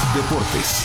Deportes.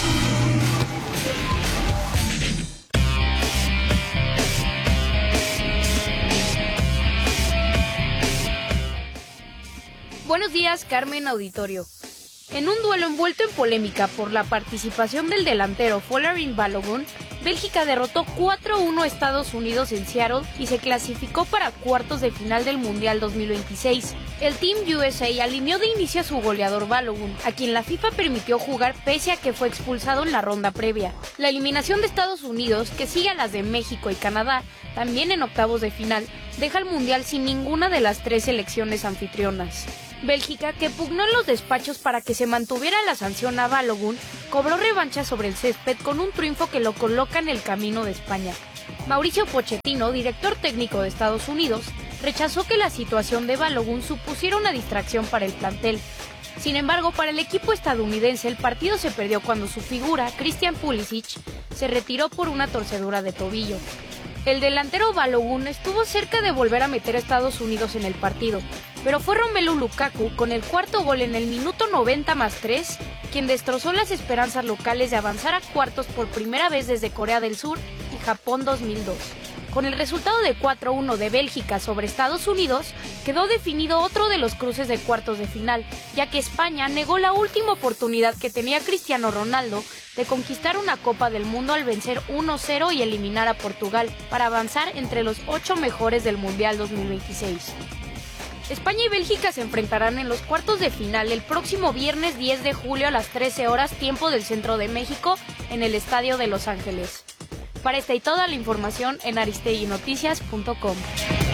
Buenos días, Carmen Auditorio. En un duelo envuelto en polémica por la participación del delantero Folarin Balogun, Bélgica derrotó 4-1 a Estados Unidos en Seattle y se clasificó para cuartos de final del Mundial 2026. El Team USA alineó de inicio a su goleador Balogun, a quien la FIFA permitió jugar pese a que fue expulsado en la ronda previa. La eliminación de Estados Unidos, que sigue a las de México y Canadá, también en octavos de final, deja el Mundial sin ninguna de las tres selecciones anfitrionas. Bélgica, que pugnó en los despachos para que se mantuviera la sanción a Balogun, cobró revancha sobre el césped con un triunfo que lo coloca en el camino de España. Mauricio Pochettino, director técnico de Estados Unidos, rechazó que la situación de Balogun supusiera una distracción para el plantel. Sin embargo, para el equipo estadounidense el partido se perdió cuando su figura, Christian Pulisic, se retiró por una torcedura de tobillo. El delantero Balogun estuvo cerca de volver a meter a Estados Unidos en el partido, pero fue Romelu Lukaku con el cuarto gol en el minuto 90+3 quien destrozó las esperanzas locales de avanzar a cuartos por primera vez desde Corea del Sur y Japón 2002. Con el resultado de 4-1 de Bélgica sobre Estados Unidos, quedó definido otro de los cruces de cuartos de final, ya que España negó la última oportunidad que tenía Cristiano Ronaldo de conquistar una Copa del Mundo al vencer 1-0 y eliminar a Portugal para avanzar entre los 8 mejores del Mundial 2026. España y Bélgica se enfrentarán en los cuartos de final el próximo viernes 10 de julio a las 13 horas tiempo del Centro de México en el Estadio de Los Ángeles. Para esta y toda la información en aristeguinoticias.com.